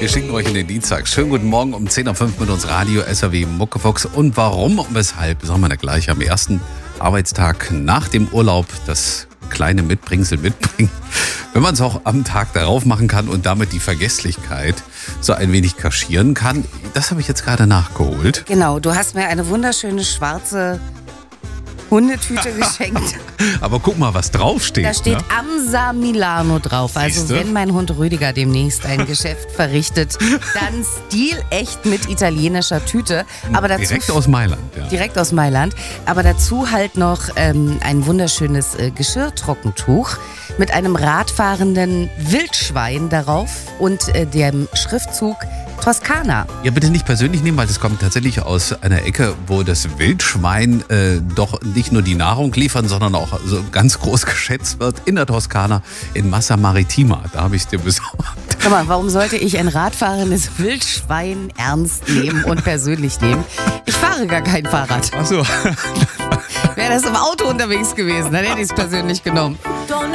Wir schicken euch in den Dienstag. Schönen guten Morgen um 10:05 mit uns Radio SAW Muckefuchs. Und warum und weshalb, sagen wir da gleich am ersten Arbeitstag nach dem Urlaub das kleine Mitbringsel mitbringen, wenn man es auch am Tag darauf machen kann und damit die Vergesslichkeit so ein wenig kaschieren kann. Das habe ich jetzt gerade nachgeholt. Genau, du hast mir eine wunderschöne schwarze Hundetüte geschenkt. Aber guck mal, was draufsteht. Da steht Amsa Milano drauf. Also Siehste? wenn mein Hund Rüdiger demnächst ein Geschäft verrichtet, dann stilecht mit italienischer Tüte. Aber dazu Direkt aus Mailand. Ja. Direkt aus Mailand. Aber dazu halt noch ein wunderschönes Geschirrtrockentuch mit einem radfahrenden Wildschwein darauf und dem Schriftzug Toskana. Ja, bitte nicht persönlich nehmen, weil das kommt tatsächlich aus einer Ecke, wo das Wildschwein doch nicht nur die Nahrung liefern, sondern auch so ganz groß geschätzt wird in der Toskana, in Massa Marittima. Da habe ich es dir besorgt. Guck mal, warum sollte ich ein radfahrendes Wildschwein ernst nehmen und persönlich nehmen? Ich fahre gar kein Fahrrad. Ach so. Wäre das im Auto unterwegs gewesen, dann hätte ich es persönlich genommen.